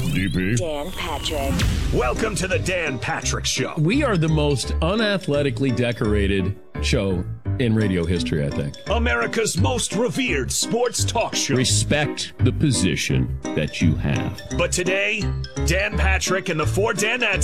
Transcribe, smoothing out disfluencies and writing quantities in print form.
DP. Dan Patrick. Welcome to the Dan Patrick Show. We are the most unathletically decorated show in radio history, I think. America's most revered sports talk show. Respect the position that you have. But today, Dan Patrick and the four Danettes